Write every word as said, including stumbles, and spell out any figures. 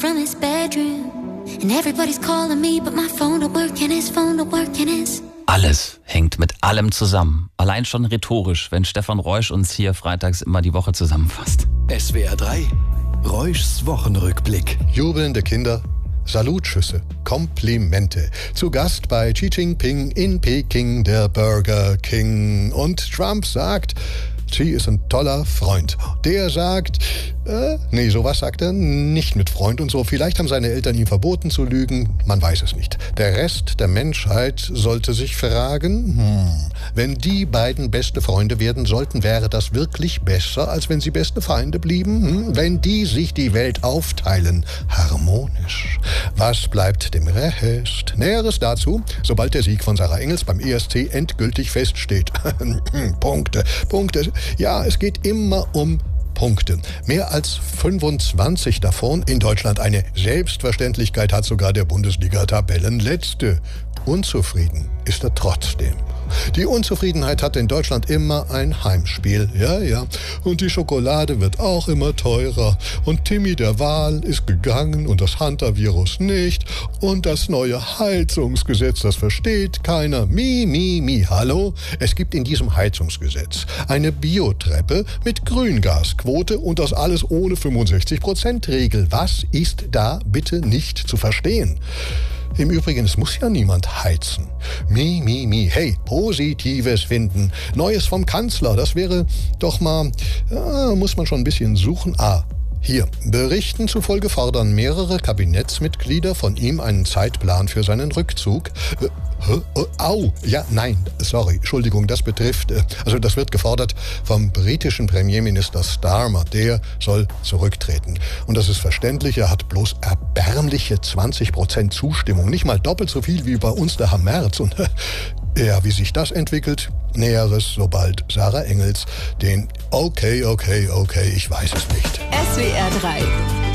from his bedroom. And everybody's calling me, but my phone don't work and his phone don't work and his... Alles hängt mit allem zusammen. Allein schon rhetorisch, wenn Stefan Reusch uns hier freitags immer die Woche zusammenfasst. S W R drei, Reuschs Wochenrückblick. Jubelnde Kinder, Salutschüsse, Komplimente. Zu Gast bei Xi Jinping in Peking, der Burger King. Und Trump sagt, Xi ist ein toller Freund. Der sagt, äh, nee, sowas sagt er nicht mit Freund und so. Vielleicht haben seine Eltern ihm verboten zu lügen, man weiß es nicht. Der Rest der Menschheit sollte sich fragen, hm, wenn die beiden beste Freunde werden sollten, wäre das wirklich besser, als wenn sie beste Feinde blieben? Hm? Wenn die sich die Welt aufteilen, harmonisch. Was bleibt dem Rest? Näheres dazu, sobald der Sieg von Sarah Engels beim E S C endgültig feststeht. Punkte, Punkte. Ja, es geht immer um Punkte. Mehr als fünfundzwanzig davon in Deutschland. Eine Selbstverständlichkeit hat sogar der Bundesliga-Tabellenletzte. Unzufrieden ist er trotzdem. Die Unzufriedenheit hat in Deutschland immer ein Heimspiel. Ja, ja. Und die Schokolade wird auch immer teurer. Und Timmy der Wal ist gegangen und das Hunter-Virus nicht. Und das neue Heizungsgesetz, das versteht keiner. Mi, mi, mi. Hallo? Es gibt in diesem Heizungsgesetz eine Biotreppe mit Grüngasquote und das alles ohne fünfundsechzig Prozent Regel. Was ist da bitte nicht zu verstehen? Im Übrigen, es muss ja niemand heizen. Mi, mi, mi. Hey, Positives finden. Neues vom Kanzler, das wäre doch mal, ja, muss man schon ein bisschen suchen. Ah, hier. Berichten zufolge fordern mehrere Kabinettsmitglieder von ihm einen Zeitplan für seinen Rückzug. Äh, äh, au, ja, nein, sorry, Entschuldigung, das betrifft, äh, also das wird gefordert vom britischen Premierminister Starmer, der soll zurücktreten. Und das ist verständlich, er hat bloß erbärmliche zwanzig Prozent Zustimmung, nicht mal doppelt so viel wie bei uns der Herr Merz. Und äh, ja, wie sich das entwickelt, Näheres, sobald Sarah Engels den Okay, okay, okay, ich weiß es nicht. S W R drei